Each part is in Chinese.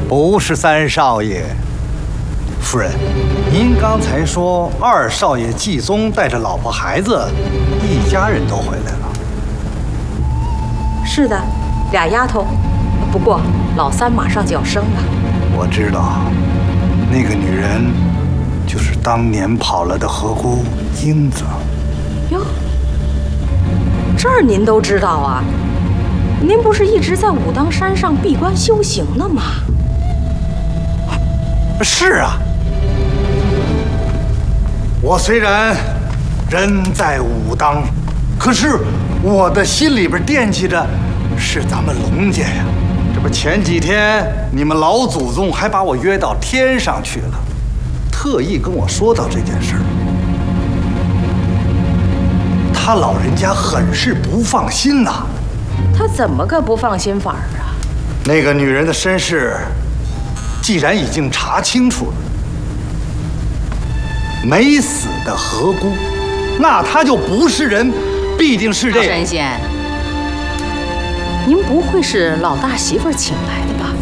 不是三少爷。夫人，您刚才说二少爷季宗带着老婆孩子，一家人都回来了。 是的，2丫头，不过老三马上就要生了。 我知道，那个女人就是当年跑了的河姑英子。 哟，这儿您都知道啊？您不是一直在武当山上闭关修行呢吗？ 是啊，我虽然人在武当，可是我的心里边惦记着是咱们龙家呀。这不前几天你们老祖宗还把我约到天上去了，特意跟我说到这件事儿。他老人家很是不放心呐。 他怎么个不放心法儿啊？ 那个女人的身世，既然已经查清楚了，没死的河姑，那她就不是人，必定是这。 神仙，您不会是老大媳妇儿请来的吧？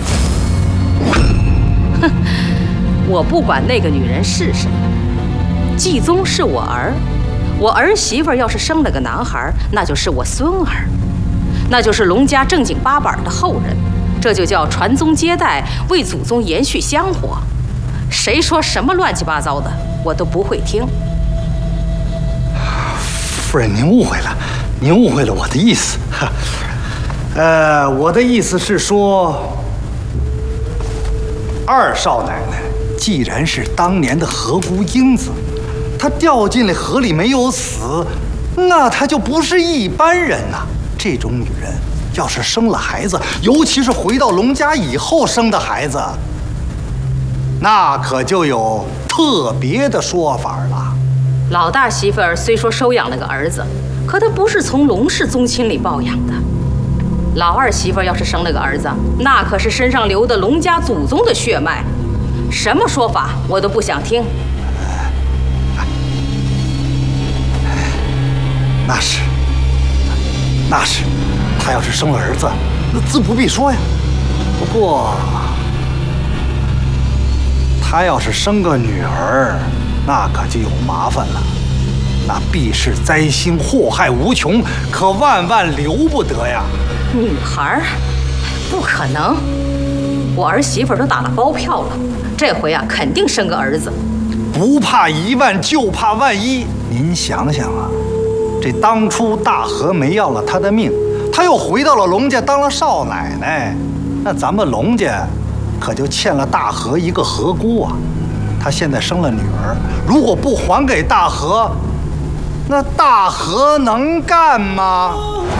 哼，我不管那个女人是谁，季宗是我儿，我儿媳妇儿要是生了个男孩，那就是我孙儿，那就是龙家正经八板的后人，这就叫传宗接代，为祖宗延续香火。谁说什么乱七八糟的，我都不会听。 夫人，您误会了，您误会了我的意思。我的意思是说，二少奶奶既然是当年的河姑英子，她掉进了河里没有死，那她就不是一般人呐。这种女人要是生了孩子，尤其是回到龙家以后生的孩子，那可就有特别的说法了。 老大媳妇儿虽说收养了个儿子，可她不是从龙氏宗亲里抱养的。老二媳妇儿要是生了个儿子，那可是身上流的龙家祖宗的血脉，什么说法我都不想听。 那是，她要是生了儿子，那自不必说呀。不过，她要是生个女儿，那可就有麻烦了，那必是灾星祸害无穷，可万万留不得呀。 女孩不可能，我儿媳妇都打了包票了，这回啊肯定生个儿子。 不怕1万，就怕万一。您想想啊，这当初大河没要了她的命，她又回到了龙家当了少奶奶，那咱们龙家可就欠了大河一个河姑啊。她现在生了女儿，如果不还给大河，那大河能干吗？